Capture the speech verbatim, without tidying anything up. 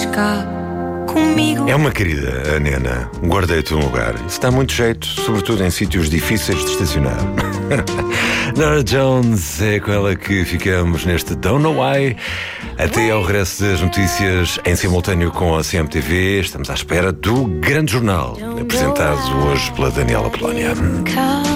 cá comigo. É uma querida, a Nena. Guardei-te um lugar. Isso dá muito jeito, sobretudo em sítios difíceis de estacionar. Norah Jones é com ela que ficamos neste Don't Know Why. Até ao regresso das notícias em simultâneo com a C M T V. Estamos à espera do Grande Jornal, apresentado hoje pela Daniela Polónia.